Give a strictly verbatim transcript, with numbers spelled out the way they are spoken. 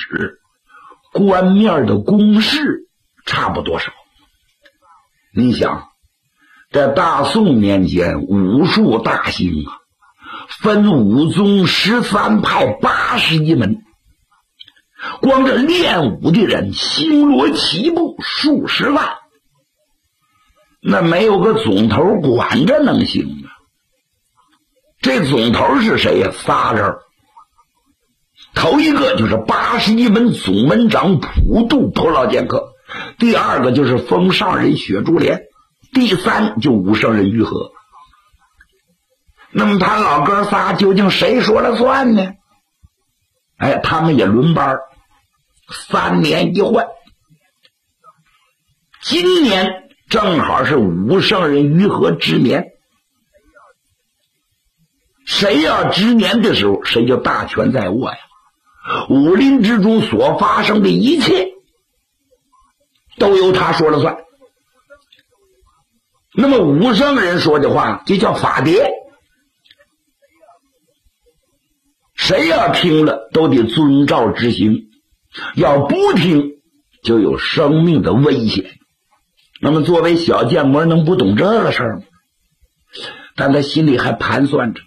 史，官面的公事差不多少。你想，在大宋年间，武术大兴啊，分武宗十三派八十一门，光这练武的人星罗棋布数十万，那没有个总头管着能行吗？这总头是谁呀？仨人。头一个就是八十一门总门长普渡普老剑客，第二个就是封上人雪珠莲，第三就武圣人于和。那么他老哥仨究竟谁说了算呢？哎，他们也轮班，三年一换。今年正好是武圣人于和之年，谁要之年的时候，谁就大权在握呀。武林之中所发生的一切都由他说了算。那么武圣人说的话就叫法牒，谁要听了都得遵照执行，要不听就有生命的危险。那么作为小剑魔能不懂这个事儿吗？但他心里还盘算着，